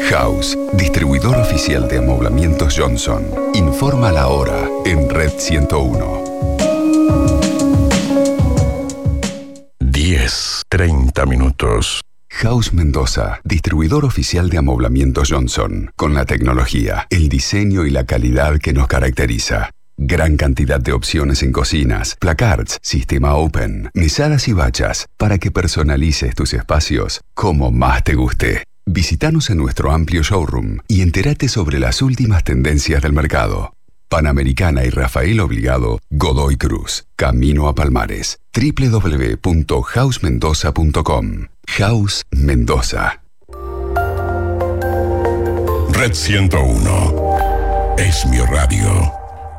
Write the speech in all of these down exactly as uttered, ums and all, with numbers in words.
House, distribuidor oficial de amoblamientos Johnson. Informa la hora en Red ciento uno. diez, treinta minutos. House Mendoza, distribuidor oficial de amoblamientos Johnson. Con la tecnología, el diseño y la calidad que nos caracteriza. Gran cantidad de opciones en cocinas, placards, sistema open, mesadas y bachas, para que personalices tus espacios como más te guste. Visítanos en nuestro amplio showroom y entérate sobre las últimas tendencias del mercado. Panamericana y Rafael Obligado, Godoy Cruz, camino a Palmares. doble u doble u doble u punto house mendoza punto com. House Mendoza. Red ciento uno. Es mi radio.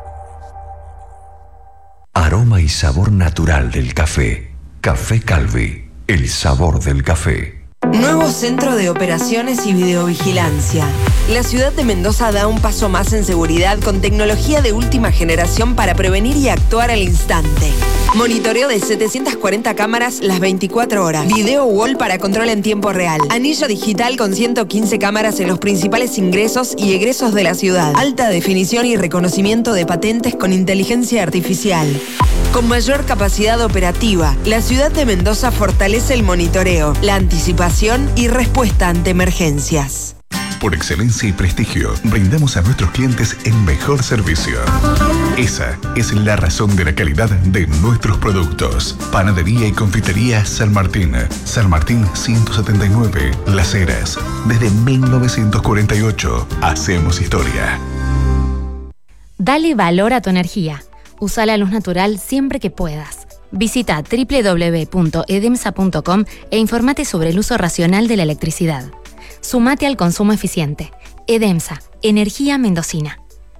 Aroma y sabor natural del café. Café Calvi, el sabor del café. Nuevo centro de operaciones y videovigilancia. La ciudad de Mendoza da un paso más en seguridad con tecnología de última generación para prevenir y actuar al instante. Monitoreo de setecientas cuarenta cámaras las veinticuatro horas. Video wall para control en tiempo real. Anillo digital con ciento quince cámaras en los principales ingresos y egresos de la ciudad. Alta definición y reconocimiento de patentes con inteligencia artificial. Con mayor capacidad operativa, la ciudad de Mendoza fortalece el monitoreo, la anticipación y respuesta ante emergencias. Por excelencia y prestigio, brindamos a nuestros clientes el mejor servicio. Esa es la razón de la calidad de nuestros productos. Panadería y confitería San Martín. San Martín ciento setenta y nueve, Las Heras. Desde mil novecientos cuarenta y ocho, hacemos historia. Dale valor a tu energía. Usa la luz natural siempre que puedas. Visita doble u doble u doble u punto edemsa punto com e informate sobre el uso racional de la electricidad. Sumate al consumo eficiente. Edemsa, energía mendocina.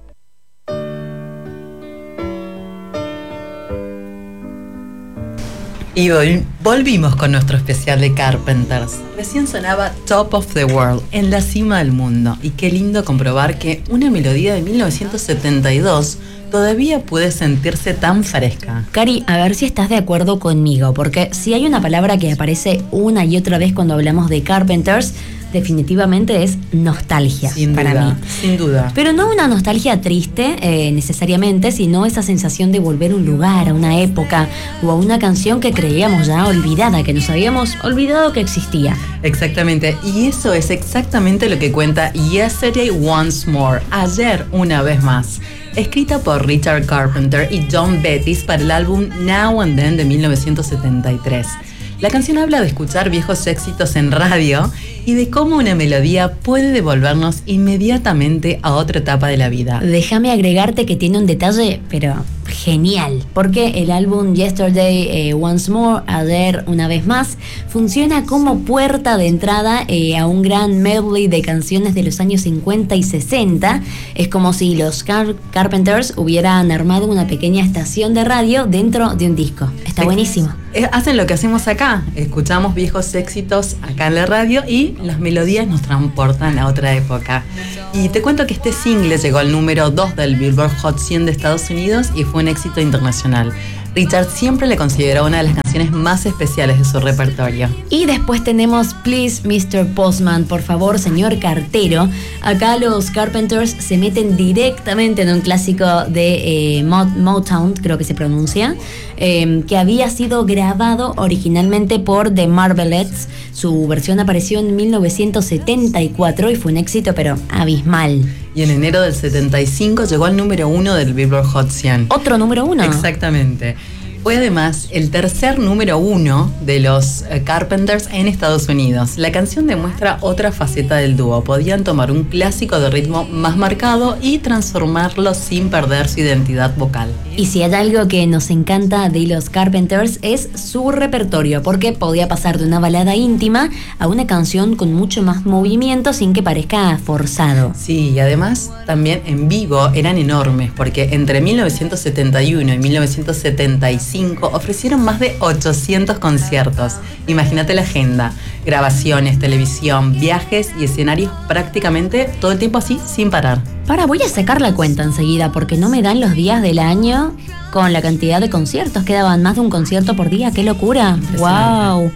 Y hoy volvimos con nuestro especial de Carpenters. Recién sonaba Top of the World, en la cima del mundo. Y qué lindo comprobar que una melodía de mil novecientos setenta y dos todavía puede sentirse tan fresca. Cari, a ver si estás de acuerdo conmigo, porque si hay una palabra que aparece una y otra vez cuando hablamos de Carpenters, definitivamente es nostalgia. Sin para duda, mí. sin duda. Pero no una nostalgia triste eh, necesariamente, sino esa sensación de volver a un lugar, a una época o a una canción que creíamos ya olvidada, que nos habíamos olvidado que existía. Exactamente, y eso es exactamente lo que cuenta Yesterday Once More, ayer una vez más. Escrita por Richard Carpenter y John Bettis para el álbum Now and Then de mil novecientos setenta y tres. La canción habla de escuchar viejos éxitos en radio y de cómo una melodía puede devolvernos inmediatamente a otra etapa de la vida. Déjame agregarte que tiene un detalle, pero genial, porque el álbum Yesterday eh, Once More, ayer una vez más, funciona como puerta de entrada eh, a un gran medley de canciones de los años cincuenta y sesenta. Es como si los Car- Carpenters hubieran armado una pequeña estación de radio dentro de un disco. Está buenísimo. Eh, hacen lo que hacemos acá, escuchamos viejos éxitos acá en la radio y las melodías nos transportan a otra época. Y te cuento que este single llegó al número dos del Billboard Hot cien de Estados Unidos y fue un éxito internacional. Richard siempre le consideró una de las canciones más especiales de su repertorio. Y después tenemos Please mister Postman, por favor, señor cartero. Acá los Carpenters se meten directamente en un clásico de eh, Motown, creo que se pronuncia, eh, que había sido grabado originalmente por The Marvelettes. Su versión apareció en mil novecientos setenta y cuatro y fue un éxito, pero abismal. Y en enero del setenta y cinco llegó al número uno del Billboard Hot cien. ¿Otro número uno? Exactamente. Fue además el tercer número uno de los Carpenters en Estados Unidos. La canción demuestra otra faceta del dúo. Podían tomar un clásico de ritmo más marcado y transformarlo sin perder su identidad vocal. Y si hay algo que nos encanta de los Carpenters es su repertorio, porque podía pasar de una balada íntima a una canción con mucho más movimiento sin que parezca forzado. Sí, y además también en vivo eran enormes, porque entre mil novecientos setenta y uno y mil novecientos setenta y cinco ofrecieron más de ochocientos conciertos. Imagínate la agenda, grabaciones, televisión, viajes y escenarios prácticamente todo el tiempo así, sin parar. Para, voy a sacar la cuenta enseguida porque no me dan los días del año con la cantidad de conciertos. Quedaban más de un concierto por día, ¡qué locura! ¡Wow!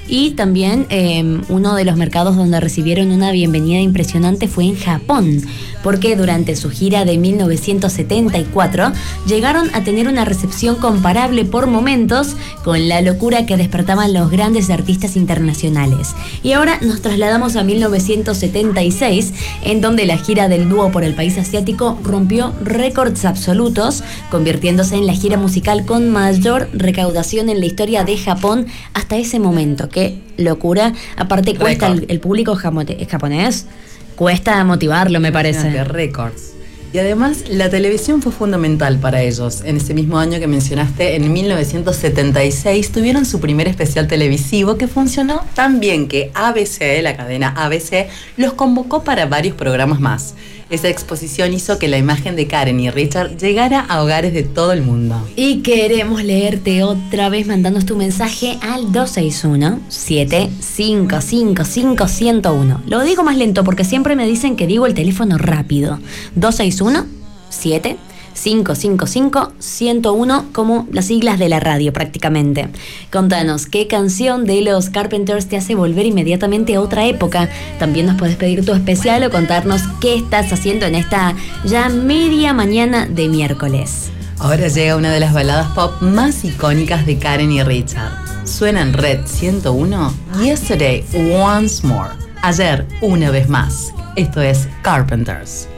Y también eh, uno de los mercados donde recibieron una bienvenida impresionante fue en Japón, porque durante su gira de mil novecientos setenta y cuatro llegaron a tener una recepción comparable por momentos con la locura que despertaban los grandes artistas internacionales. Y ahora nos trasladamos a mil novecientos setenta y seis, en donde la gira del dúo por el país asiático rompió récords absolutos, convirtiéndose en la gira musical con mayor recaudación en la historia de Japón hasta ese momento. ¡Qué locura! Aparte cuesta el, el público jamote, japonés, cuesta motivarlo, me parece. De récords. Y además, la televisión fue fundamental para ellos. En ese mismo año que mencionaste, en mil novecientos setenta y seis, tuvieron su primer especial televisivo que funcionó tan bien que A B C, la cadena A B C, los convocó para varios programas más. Esa exposición hizo que la imagen de Karen y Richard llegara a hogares de todo el mundo. Y queremos leerte otra vez mandándonos tu mensaje al dos seis uno, siete cinco cinco cinco, uno cero uno. Lo digo más lento porque siempre me dicen que digo el teléfono rápido. dos seis uno, siete cinco cinco cinco, uno cero uno, como las siglas de la radio prácticamente. Contanos, ¿qué canción de los Carpenters te hace volver inmediatamente a otra época? También nos puedes pedir tu especial o contarnos qué estás haciendo en esta ya media mañana de miércoles. Ahora llega una de las baladas pop más icónicas de Karen y Richard. Suena en Red ciento uno, Yesterday Once More. Ayer, una vez más. Esto es Carpenters.